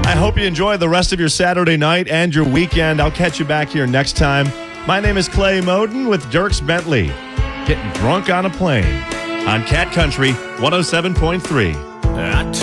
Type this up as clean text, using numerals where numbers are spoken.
I hope you enjoy the rest of your Saturday night and your weekend. I'll catch you back here next time. My name is Clay Moden with Dierks Bentley. Getting drunk on a plane on Cat Country 107.3.